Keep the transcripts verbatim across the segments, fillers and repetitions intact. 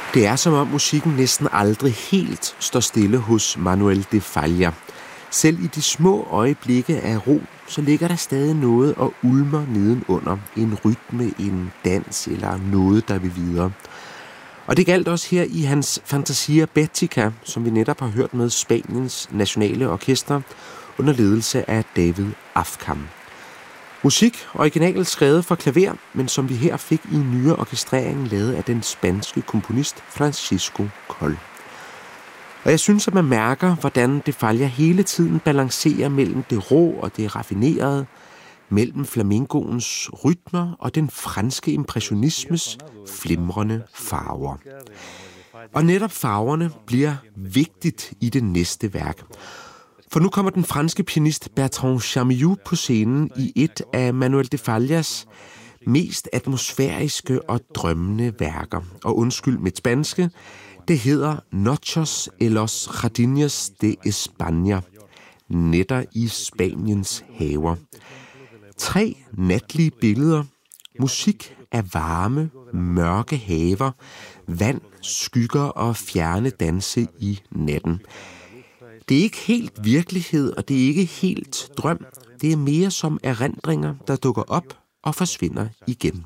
Det er som om musikken næsten aldrig helt står stille hos Manuel de Falla. Selv i de små øjeblikke af ro, så ligger der stadig noget og ulmer nedenunder. En rytme, en dans eller noget, der vil videre. Og det galt også her i hans Fantasia Bética, som vi netop har hørt med Spaniens nationale orkester under ledelse af David Afkam. Musik originalt skrevet for klaver, men som vi her fik i en nyere orkestrering lavet af den spanske komponist Francisco Coll. Og jeg synes, at man mærker, hvordan de Falla hele tiden balancerer mellem det rå og det raffinerede, mellem flamencoens rytmer og den franske impressionismes flimrende farver. Og netop farverne bliver vigtigt i det næste værk. For nu kommer den franske pianist Bertrand Chameillou på scenen i et af Manuel de Fallas mest atmosfæriske og drømmende værker. Og undskyld mit spanske, det hedder Noches en los Jardines de España, nætter i Spaniens haver. Tre natlige billeder, musik af varme, mørke haver, vand, skygger og fjerne danse i natten. Det er ikke helt virkelighed, og det er ikke helt drøm. Det er mere som erindringer, der dukker op og forsvinder igen.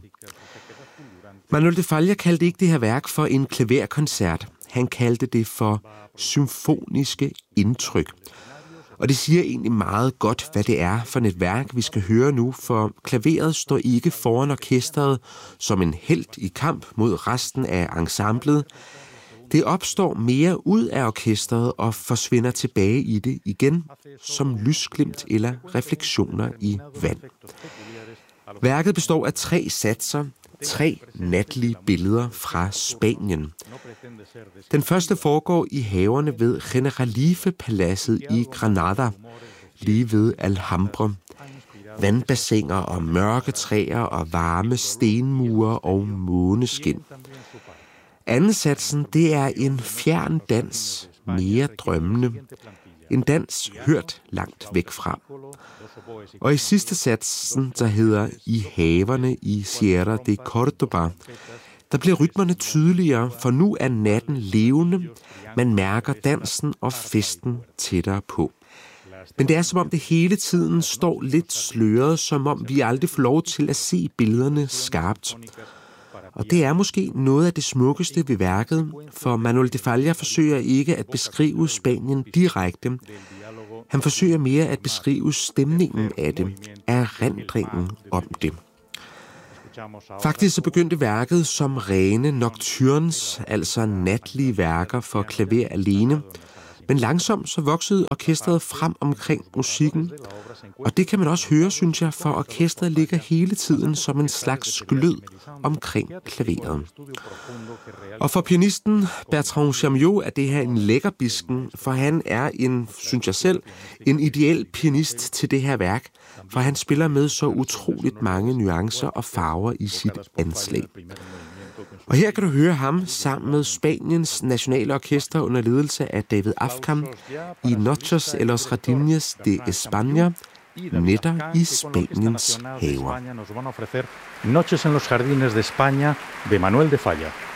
Manuel de Falla kaldte ikke det her værk for en klaverkoncert. Han kaldte det for symfoniske indtryk. Og det siger egentlig meget godt, hvad det er for et værk, vi skal høre nu, for klaveret står ikke foran orkestret som en helt i kamp mod resten af ensemblet. Det opstår mere ud af orkestret og forsvinder tilbage i det igen, som lysglimt eller refleksioner i vand. Værket består af tre satser, tre natlige billeder fra Spanien. Den første foregår i haverne ved Generalife-paladset i Granada, lige ved Alhambra. Vandbassiner og mørke træer og varme stenmure og måneskin. Anden satsen, det er en fjern dans, mere drømmende. En dans hørt langt væk fra. Og i sidste satsen, der hedder I haverne i Sierra de Córdoba, der bliver rytmerne tydeligere, for nu er natten levende. Man mærker dansen og festen tættere på. Men det er som om det hele tiden står lidt sløret, som om vi aldrig får lov til at se billederne skarpt. Og det er måske noget af det smukkeste ved værket, for Manuel de Falla forsøger ikke at beskrive Spanien direkte. Han forsøger mere at beskrive stemningen af det, erindringen om det. Faktisk så begyndte værket som rene nocturnes, altså natlige værker for klaver alene, men langsomt så voksede orkestret frem omkring musikken, og det kan man også høre, synes jeg, for orkestret ligger hele tiden som en slags glød omkring klaveret. Og for pianisten Bertrand Chameillou er det her en lækkerbisken, for han er en, synes jeg selv, en ideel pianist til det her værk, for han spiller med så utroligt mange nuancer og farver i sit anslag. Og her kan du høre ham sammen med Spaniens nationale orkester under ledelse af David Afkam i Noches en los Jardines de España, nætter i Spaniens haver. Noches en los Jardines de España de Manuel de Falla.